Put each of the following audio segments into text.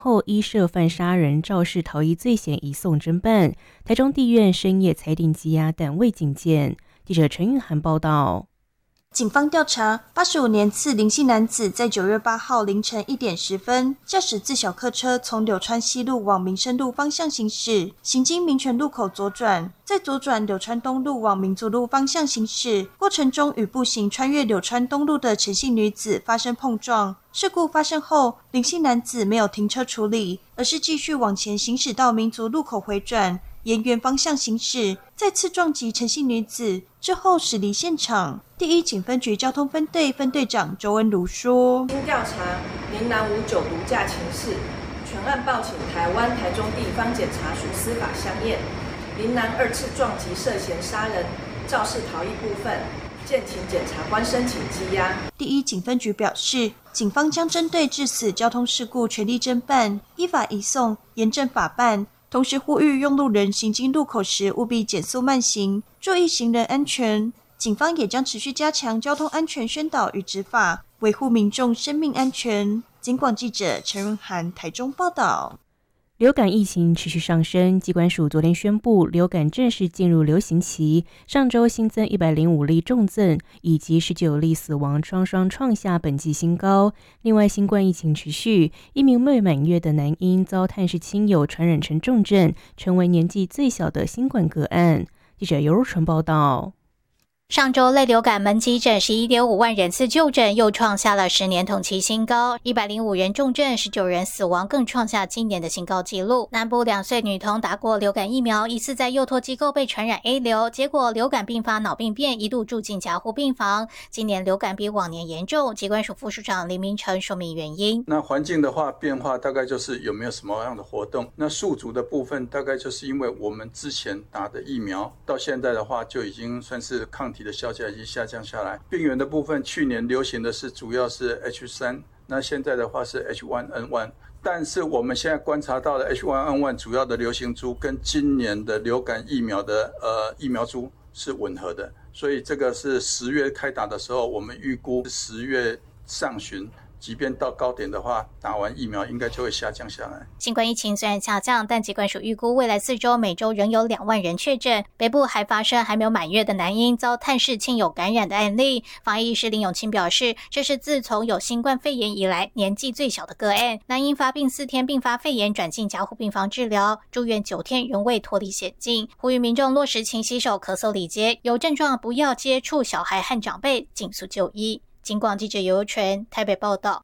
后依涉犯杀人、肇事逃逸罪嫌移送侦办。台中地院深夜裁定羁押，但未进见。记者陈韵涵报道。 警方调查，85年次林姓男子在9月8号凌晨1点10分，驾驶自小客车从柳川西路往民生路方向行驶，行经民权路口左转，再左转柳川东路往民族路方向行驶，过程中与步行穿越柳川东路的陈姓女子发生碰撞。事故发生后，林姓男子没有停车处理，而是继续往前行驶到民族路口回转，沿原方向行驶，再次撞击陈姓女子，之后驶离现场。第一警分局交通分队分队长周恩如说： 经调查，林男无酒毒驾情事，全案报请台湾台中地方检察署司法相验。林男2次撞击涉嫌杀人、肇事逃逸部分，建请检察官申请羁押。 第一警分局表示，警方将针对致死交通事故全力侦办，依法移送，严正法办。同时呼吁用路人行经路口时务必减速慢行，注意行人安全。警方也将持续加强交通安全宣导与执法，维护民众生命安全。警广记者陈润涵台中报道。 流感疫情持续上升，疾管署昨天宣布，流感正式进入流行期。上周新增105例重症以及19例死亡，双双创下本季新高。另外，新冠疫情持续，一名未满月的男婴遭探视亲友传染成重症，成为年纪最小的新冠个案。记者尤如纯报道。 上周类流感门急诊11.5万人次就诊，又创下了10年同期新高，105人重症，19人死亡，更创下今年的新高纪录。南部2岁女童打过流感疫苗，疑似在幼托机构被传染 A 流，结果流感并发脑病变，一度住进加护病房。今年流感比往年严重，疾管署副署长林明成说明原因。 那环境的话，变化大概就是有没有什么样的活动。那宿主的部分，大概就是因为我们之前打的疫苗，到现在的话就已经算是抗体的效价已经下降下来。病原的部分，去年流行的是主要是 H3， 那现在的话是 H1N1， 但是我们现在观察到的 H1N1 主要的流行株跟今年的流感疫苗的疫苗株是吻合的，所以这个是10月开打的时候，我们预估10月上旬，即便到高点的话，打完疫苗应该就会下降下来。 新冠疫情虽然下降，但疾管署预估未来4周每周仍有2万人确诊。北部还发生还没有满月的男婴遭探视亲友感染的案例。防疫医师林永清表示，这是自从有新冠肺炎以来年纪最小的个案。男婴发病4天并发肺炎，转进加护病房治疗，住院9天仍未脱离险境。呼吁民众落实勤洗手、咳嗽礼节，有症状不要接触小孩和长辈，尽速就医。警广记者尤纯台北报道。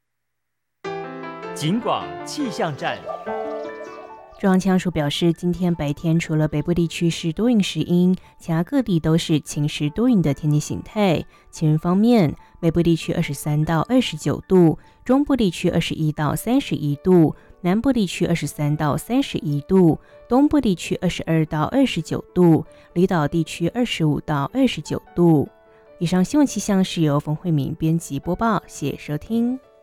警广气象站。 中央气象署表示，今天白天除了北部地区是多云时阴，其他各地都是晴时多云的天气形态。气温方面，北部地区23到29度，中部地区21到31度，南部地区23到31度，东部地区22到29度，离岛地区25到29度。以上新闻气象是由冯慧敏编辑播报，谢谢收听。